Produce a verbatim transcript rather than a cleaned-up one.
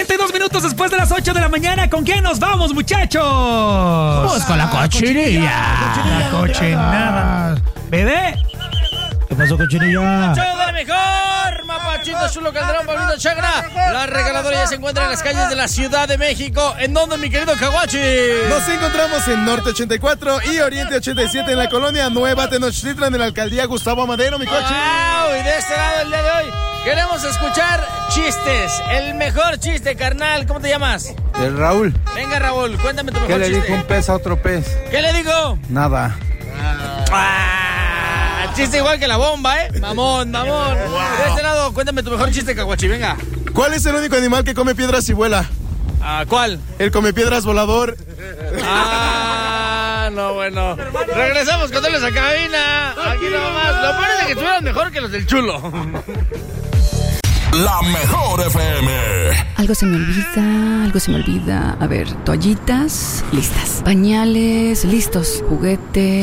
treinta y dos minutos después de las ocho de la mañana. ¿Con quién nos vamos, muchachos? Vamos con la cochinilla. La cochinada. Bebé. ¿Qué pasó, cochinilla? ¡Show de la mejor! Mapachito, Chulo Calderón, Pablito Chagra. La regaladora ya se encuentra en las calles de la Ciudad de México. ¿En dónde, mi querido Caguachi? Nos encontramos en Norte ochenta y cuatro y Oriente ochenta y siete en la colonia Nueva Tenochtitlan, en la alcaldía Gustavo Amadero, mi coche. ¡Wow! Y de este lado, el día de hoy, queremos escuchar chistes. El mejor chiste, carnal. ¿Cómo te llamas? El Raúl. Venga, Raúl, cuéntame tu ¿Qué mejor le chiste. dijo un pez a otro pez? ¿Qué le digo? Nada. Ah, chiste igual que la bomba, ¿eh? Mamón, mamón. Wow. De este lado, cuéntame tu mejor chiste, Caguachi, venga. ¿Cuál es el único animal que come piedras y vuela? Ah, ¿cuál? El come piedras volador. Ah, no, bueno. Regresamos con Teles a cabina. Aquí nomás. Lo peor es que estuvieran mejor que los del Chulo. La mejor F M. Algo se me olvida, algo se me olvida. A ver, toallitas, listas. Pañales, listos. Juguete.